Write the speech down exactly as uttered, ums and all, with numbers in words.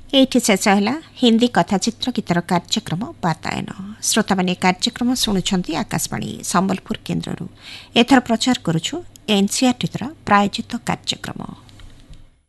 एठी शेष है हिंदी कथाचित्र गीतर कार्यक्रम वातायन। श्रोता मैंने कार्यक्रम शुणुंट आकाशवाणी संबलपुर केन्द्र एथर प्रचार करुछु एनसीआरटी द्वारा प्रायोजित कार्यक्रम।